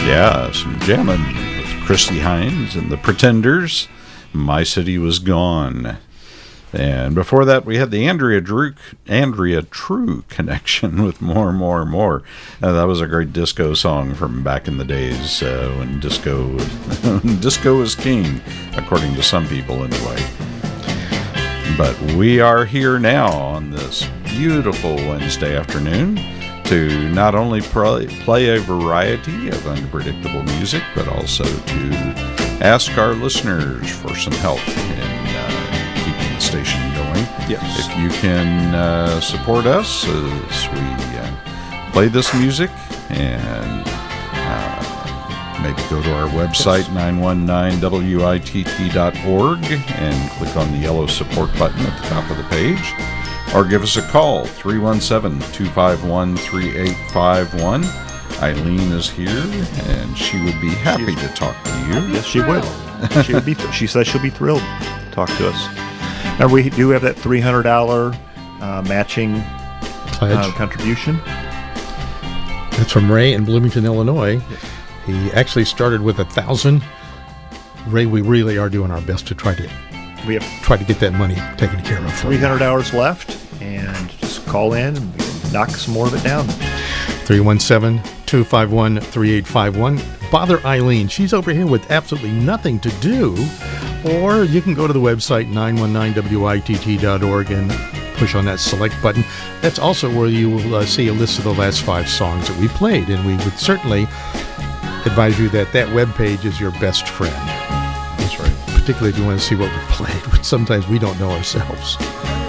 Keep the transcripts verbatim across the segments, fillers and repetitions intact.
Yeah, some jamming with Christy Hines and the Pretenders. My City Was Gone. And before that, we had the Andrea Drew, Andrea True connection with More, More, More. Uh, that was a great disco song from back in the days uh, when disco, disco was king, according to some people anyway. But we are here now on this beautiful Wednesday afternoon to not only play, play a variety of unpredictable music, but also to ask our listeners for some help in uh, keeping the station going. Yes. If you can uh, support us as we uh, play this music, and uh, maybe go to our website, yes. nine one nine W I T T dot org, and click on the yellow support button at the top of the page. Or give us a call, three one seven, two five one, three eight five one. Eileen is here, and she would be happy to talk to you. Yes, she would. She would be. She says she'll be thrilled to talk to us. Now, we do have that three hundred dollars uh, matching uh, contribution. That's from Ray in Bloomington, Illinois. He actually started with a thousand. Ray, we really are doing our best to try to we have try to get that money taken care of. three hundred hours left, and just call in and we can knock some more of it down. three one seven, two five one, three eight five one. Bother Eileen. She's over here with absolutely nothing to do. Or you can go to the website, nine one nine W I T T dot org, and push on that select button. That's also where you will uh, see a list of the last five songs that we played. And we would certainly advise you that that webpage is your best friend. That's right. Particularly if you want to see what we played, which sometimes we don't know ourselves.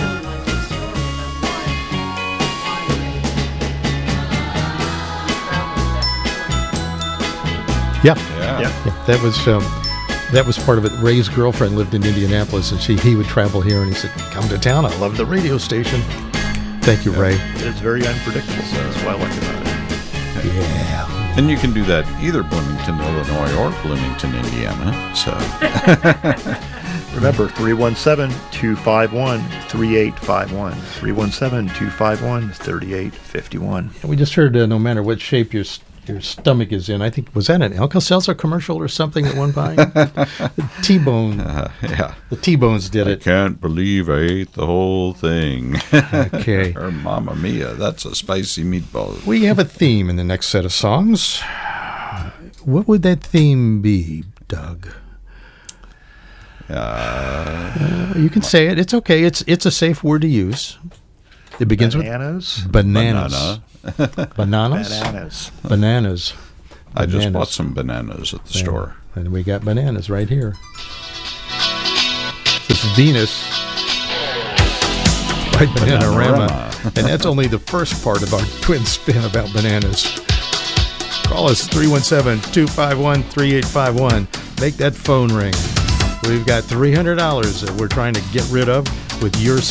Yeah. Yeah. Yeah. yeah. That was um, that was part of it. Ray's girlfriend lived in Indianapolis, and she he would travel here, and he said, "Come to town. I love the radio station." Thank you, yeah. Ray. It's very unpredictable, so that's what I like about it. Yeah. And you can do that either Bloomington, Illinois, or Bloomington, Indiana. So remember, three one seven, two five one, three eight five one. three one seven, two five one, three eight five one. We just heard uh, no matter what shape your your stomach is in. I think, was that an Alka-Seltzer commercial or something at one point? The T-Bone. Uh, yeah. The T-Bones did I it. can't believe I ate the whole thing. Okay. Or Mamma Mia, that's a spicy meatball. We have a theme in the next set of songs. What would that theme be, Doug? Uh, uh, you can say it. It's okay. It's it's a safe word to use. It begins bananas? with bananas. Banana. Bananas? Bananas. Bananas. I just Bananas. bought some bananas at the Yeah. store. And we got bananas right here. This is Venus by Bananarama. Bananarama. And that's only the first part of our twin spin about bananas. Call us three one seven, two five one, three eight five one. Make that phone ring. We've got three hundred dollars that we're trying to get rid of with your